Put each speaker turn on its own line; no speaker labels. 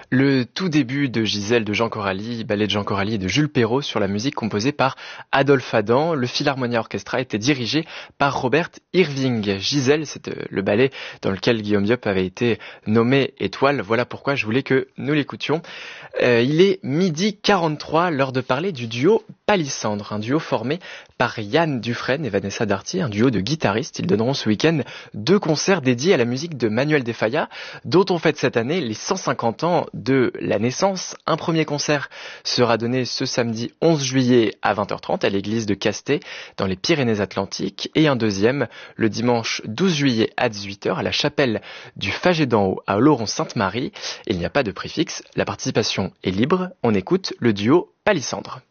Le tout début de Gisèle de Jean Coralie, ballet de Jean Coralie et de Jules Perrault sur la musique composée par Adolphe Adam. Le Philharmonia Orchestra était dirigé par Robert Irving. Gisèle, c'est le ballet dans lequel Guillaume Diop avait été nommé étoile. Voilà pourquoi je voulais que nous l'écoutions. Il est 12h43, l'heure de parler du duo Palissandre, un duo formé par Yann Dufresne et Vanessa Darty, un duo de guitaristes. Ils donneront ce week-end 2 concerts dédiés à la musique de Manuel de Falla, dont on fête cette année les 150 ans de la naissance. Un premier concert sera donné ce samedi 11 juillet à 20h30 à l'église de Casté, dans les Pyrénées-Atlantiques, et un deuxième le dimanche 12 juillet à 18h à la chapelle du Faget d'en Haut à Oloron-Sainte-Marie. Il n'y a pas de prix fixe, la participation est libre. On écoute le duo Palissandre.